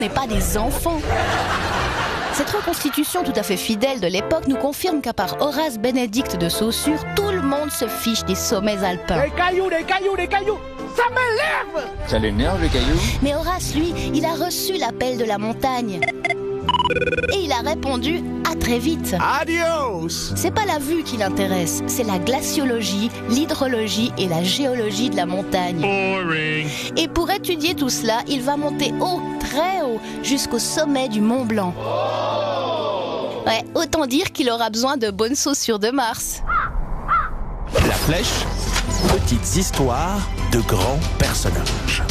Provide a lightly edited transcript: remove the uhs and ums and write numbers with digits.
n'est pas des enfants. Cette reconstitution tout à fait fidèle de l'époque nous confirme qu'à part Horace Bénédicte de Saussure, tout le monde se fiche des sommets alpins. Des cailloux, ça m'énerve! Ça l'énerve, les cailloux? Mais Horace, lui, il a reçu l'appel de la montagne. Et il a répondu « à très vite ». Adios! C'est pas la vue qui l'intéresse, c'est la glaciologie, l'hydrologie et la géologie de la montagne. Boring. Et pour étudier tout cela, il va monter haut, très haut, jusqu'au sommet du Mont Blanc. Ouais, autant dire qu'il aura besoin de bonnes chaussures de Mars. La Flèche, petites histoires de grands personnages.